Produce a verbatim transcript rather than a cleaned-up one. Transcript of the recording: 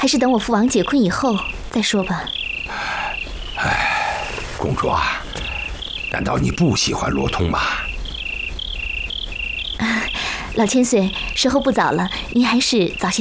还是等我父王解困以后再说吧。 哎，公主啊，难道你不喜欢罗通吗？ 啊，老千岁，时候不早了，您还是早些